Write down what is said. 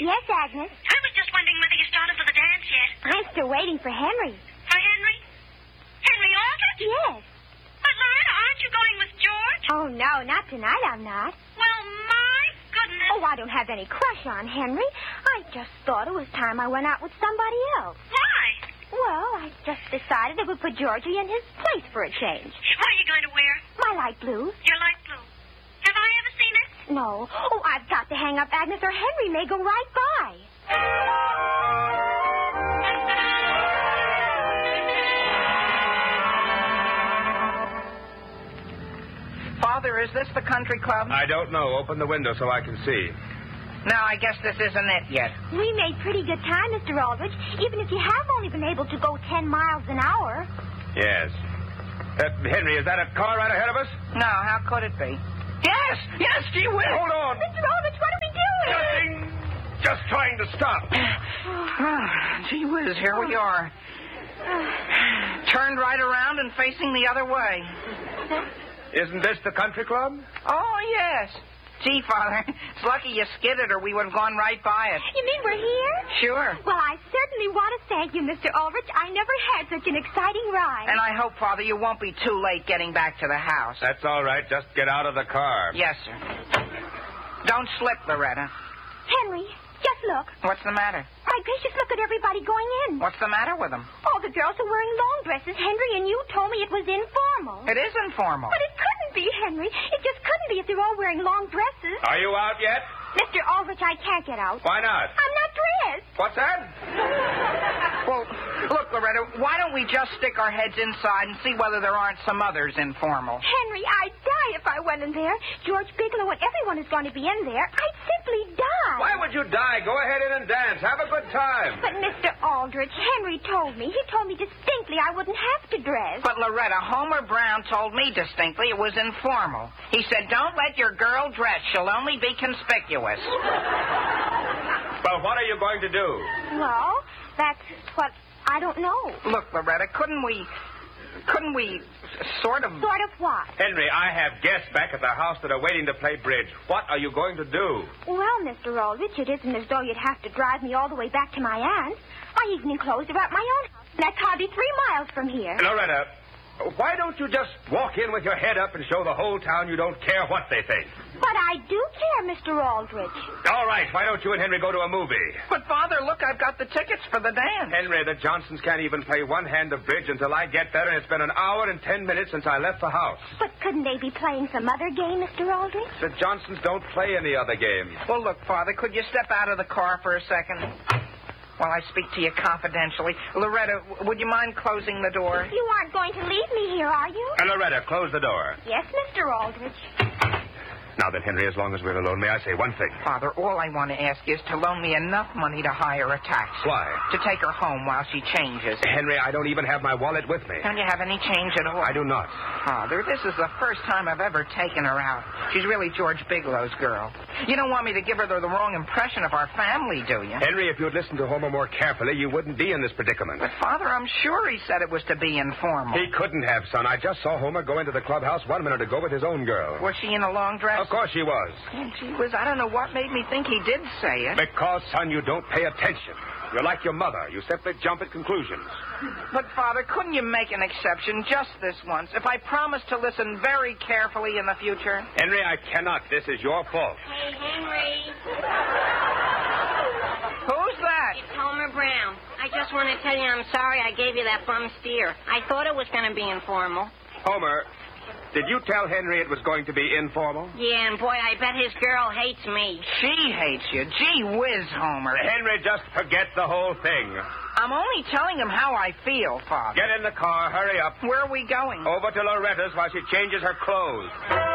Yes, Agnes? I was just wondering whether you started for the dance yet. I'm still waiting for Henry. For Henry? Henry Aldrich? Yes. But, Loretta, aren't you going with George? Oh, no, not tonight I'm not. Well, my goodness. Oh, I don't have any crush on Henry. I just thought it was time I went out with somebody else. Why? Well, I just decided I would put Georgie in his place for a change. What are you going to wear? My light blue. Your light blue. Have I ever seen it? No. Oh, I've got to hang up, Agnes, or Henry may go right by. Father, is this the country club? I don't know. Open the window so I can see. No, I guess this isn't it yet. We made pretty good time, Mr. Aldrich, even if you have only been able to go 10 miles an hour. Yes. Henry, is that a car right ahead of us? No, how could it be? Yes, gee whiz. Hold on. Mr. Aldrich, what are we doing? Nothing. Just trying to stop. Gee whiz, here we are. Turned right around and facing the other way. Isn't this the country club? Oh, yes. Gee, Father, it's lucky you skidded or we would have gone right by it. You mean we're here? Sure. Well, I certainly want to thank you, Mr. Aldrich. I never had such an exciting ride. And I hope, Father, you won't be too late getting back to the house. That's all right. Just get out of the car. Yes, sir. Don't slip, Loretta. Henry, just look. What's the matter? My gracious, look at everybody going in. What's the matter with them? All the girls are wearing long dresses, Henry, and you told me it was informal. It is informal. But it couldn't be, Henry. It just couldn't be if they're all wearing long dresses. Are you out yet? Mr. Aldrich, I can't get out. Why not? I'm not dressed. What's that? Well, look, Loretta, why don't we just stick our heads inside and see whether there aren't some others informal? Henry, I'd die if I went in there. George Bigelow and everyone is going to be in there. I'd simply die. Why would you die? Go ahead in and dance. Have a good time. But, Mr. Aldrich, Henry told me. He told me distinctly I wouldn't have to dress. But, Loretta, Homer Brown told me distinctly it was informal. He said, don't let your girl dress. She'll only be conspicuous. Well, what are you going to do? Well, that's what I don't know. Look, Loretta, couldn't we sort of... Sort of what? Henry, I have guests back at the house that are waiting to play bridge. What are you going to do? Well, Mr. Aldrich, it isn't as though you'd have to drive me all the way back to my aunt's. My evening clothes are at my own house. That's hardly 3 miles from here. Loretta, why don't you just walk in with your head up and show the whole town you don't care what they think? But I do care, Mr. Aldrich. All right, why don't you and Henry go to a movie? But, Father, look, I've got the tickets for the dance. Henry, the Johnsons can't even play one hand of bridge until I get there, and it's been an hour and 10 minutes since I left the house. But couldn't they be playing some other game, Mr. Aldrich? The Johnsons don't play any other game. Well, look, Father, could you step out of the car for a second? While I speak to you confidentially. Loretta, would you mind closing the door? You aren't going to leave me here, are you? Loretta, close the door. Yes, Mr. Aldrich. Now then, Henry, as long as we're alone, may I say one thing? Father, all I want to ask is to loan me enough money to hire a taxi. Why? To take her home while she changes. Henry, I don't even have my wallet with me. Don't you have any change at all? I do not. Father, this is the first time I've ever taken her out. She's really George Bigelow's girl. You don't want me to give her the wrong impression of our family, do you? Henry, if you'd listened to Homer more carefully, you wouldn't be in this predicament. But, Father, I'm sure he said it was to be informal. He couldn't have, son. I just saw Homer go into the clubhouse 1 minute ago with his own girl. Was she in a long dress? Of course she was. Oh, gee whiz, I don't know what made me think he did say it. Because, son, you don't pay attention. You're like your mother. You simply jump at conclusions. But, Father, couldn't you make an exception just this once if I promise to listen very carefully in the future? Henry, I cannot. This is your fault. Hey, Henry. Who's that? It's Homer Brown. I just want to tell you I'm sorry I gave you that bum steer. I thought it was going to be informal. Homer, did you tell Henry it was going to be informal? Yeah, and boy, I bet his girl hates me. She hates you. Gee whiz, Homer. Henry, just forget the whole thing. I'm only telling him how I feel, Father. Get in the car. Hurry up. Where are we going? Over to Loretta's while she changes her clothes.